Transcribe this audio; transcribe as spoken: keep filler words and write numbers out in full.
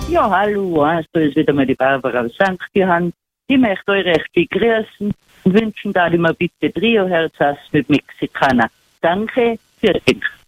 Ja, hallo, also ist wieder mal die Barbara aus Sankt Johann. Ich möchte euch recht viel grüßen und wünschen da immer bitte Trio Herz mit Mexikaner. Danke, für dich.